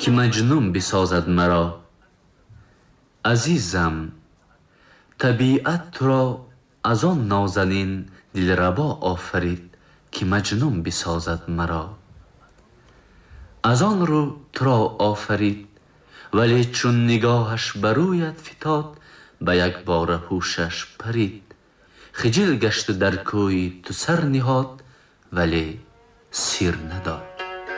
که مجنون بسازد مرا. عزیزم طبیعت تو را از آن نازنین دلربا آفرید که مجنون بسازد مرا. از آن رو تو را آفرید ولی چون نگاهش برویت فتاد به یک بار هوشش پرید. خجل گشت در کوی تو سر نهاد ولی سیر نداد.